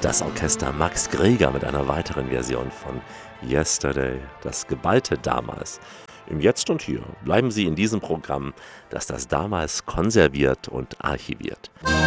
Das Orchester Max Greger mit einer weiteren Version von Yesterday, das geballte Damals. Im Jetzt und Hier bleiben Sie in diesem Programm, das das Damals konserviert und archiviert.